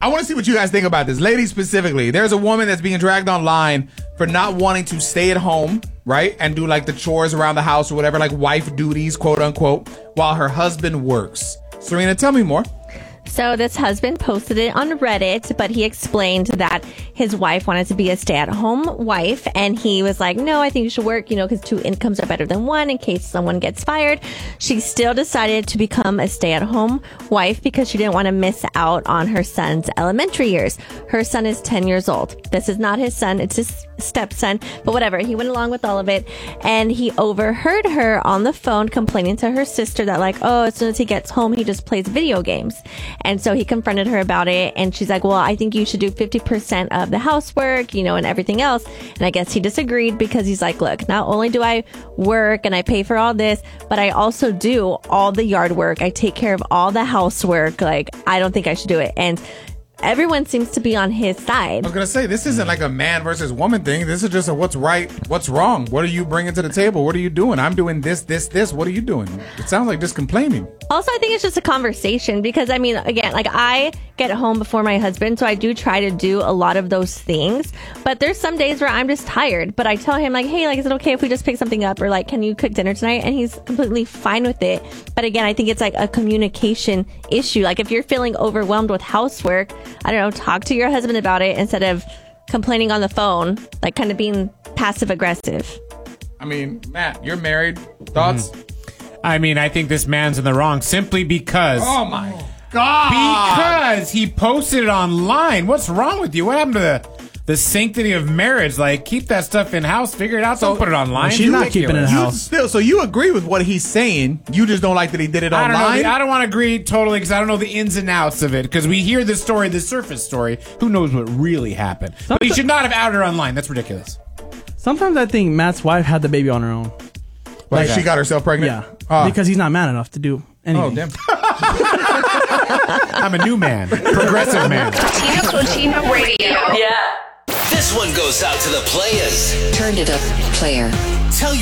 I want to see what you guys think about this. Ladies specifically, there's a woman that's being dragged online for not wanting to stay at home, right? And do like the chores around the house or whatever, like wife duties, quote unquote, while her husband works. Serena, tell me more. So this husband posted it on Reddit, but he explained that his wife wanted to be a stay-at-home wife, and he was like, no, I think you should work, because 2 incomes are better than 1 in case someone gets fired. She still decided to become a stay-at-home wife because she didn't want to miss out on her son's elementary years. Her son is 10 years old. This is not his son. It's his stepson, but whatever. He went along with all of it, and he overheard her on the phone complaining to her sister that like, oh, as soon as he gets home, he just plays video games. And so he confronted her about it, and she's like, well, I think you should do 50% of the housework, and everything else. And I guess he disagreed because he's like, look, not only do I work and I pay for all this, but I also do all the yard work. I take care of all the housework. Like, I don't think I should do it. And everyone seems to be on his side. I was going to say, this isn't like a man versus woman thing. This is just a what's right, what's wrong. What are you bringing to the table? What are you doing? I'm doing this. What are you doing? It sounds like just complaining. Also, I think it's just a conversation because, again, like I get home before my husband, so I do try to do a lot of those things. But there's some days where I'm just tired. But I tell him like, hey, like, is it okay if we just pick something up? Or like, can you cook dinner tonight? And he's completely fine with it. But again, I think it's like a communication issue. Like if you're feeling overwhelmed with housework, I don't know, talk to your husband about it instead of complaining on the phone, like kind of being passive aggressive. Matt, you're married. Thoughts? I think this man's in the wrong simply because. Oh my God. Because he posted it online. What's wrong with you? What happened to the sanctity of marriage? Like, keep that stuff in house, figure it out, don't put it online. She's not keeping it in house. So you agree with what he's saying. You just don't like that he did it online? I don't want to agree totally because I don't know the ins and outs of it. Because we hear the story, the surface story. Who knows what really happened? But he should not have outed her online. That's ridiculous. Sometimes I think Matt's wife had the baby on her own. Like she got herself pregnant? Yeah. Because he's not man enough to do anything. Oh, damn. I'm a new man. Progressive man. Tina Cochino Radio. Yeah. This one goes out to the players. Turn it up, player. Tell your